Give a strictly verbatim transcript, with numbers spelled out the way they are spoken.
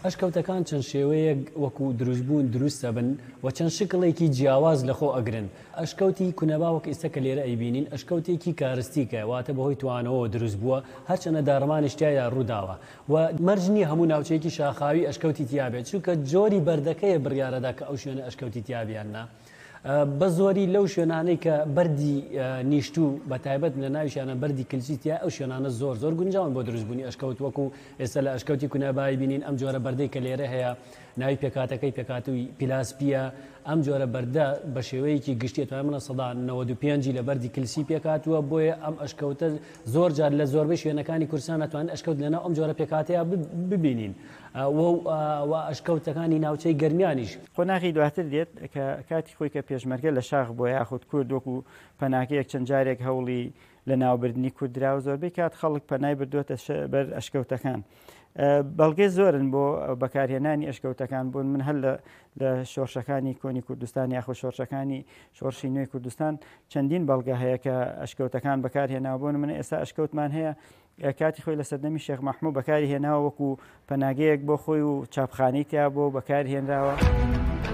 ئەشکەوتەکان چەند شێوەیەک وەکو دروستبوون دروستە بن و چەند شکڵێکی جیاواز لەخۆ ئەگرن. ئەشکەوتی کونەبا وەک ئێستا کە لێرە ئەیبینین ئەشکەوتێکی کارستیکە، واتە بەهۆی توانەوە دروست بووە، هەرچەنە داڕمانیش تایدا ڕووداوە و مەرج نییە هەموو ناوچەیەکی شاخاوی ئەشکەوتی تیابێت، چونکە جۆری بەردەکەیە بڕیارەدا کە ئەو شوێنە ئەشکەوتی تیابیاننا. بە زۆری لەو شوێنانەی کە بەردی نیشتوو بە تایبەت لە ناویشانە بەردی کلسیتیا ئەو شوێنانە زۆر زۆر گونجاون بۆ دروستبوونی ئەشکەوت، وەکو ئێستا لە ئەشکەوتی کونەبایی بینین ئەم جۆرە بەردەی کە لێرە هەیە ناوی پێکاتەکەی پێکاتووی پیلاسپیە. ئەم جۆرە بەردە بە شێوەیەکی گشتی توانای منە سەدا نەوەد و پێنجی لە بەردی کلسی پێکاتووە، بۆیە ئەم ئەشکەوتە زۆر جار لە زۆربەی شوێنەکانی کوردستان ناتوانن ئەشکەوت لەناو ئەم جۆرە پێکاتەیە ببینین و ئەشکەوتەکانی ناوچەی گەرمیانیش. قۆناغی دواتر دێت کە کاتی خۆی کە پێشمەرگە لە شاخ بۆ یاخود کورد وەکو پەناکەیەک چەند جارێک هەوڵی لە ناوبردنی کوردرا و زۆربەی کات خەڵک پەنای بردووەتە بەر ئەشکەوتەکان. بەڵگەی زۆرن بۆ بەکارهێنانی ئەشکەوتەکان بوون. من هەر لە شۆڕشەکانی کۆنی کوردستان یاخۆ شۆڕشەکانی شۆڕشی نوێی کوردستان چەندین بەڵگە هەیە کە ئەشکەوتەکان بەکارهێناوە. بۆ من ئێستا ئەشکەوتمان هەیە کاتی خۆی لە سەردەمی شێخ مەحموود بەکاری هێناوە وەکو پەناگەیەک بۆ خۆی و چاپخانەی تیا بۆ بەکارهێنراوە.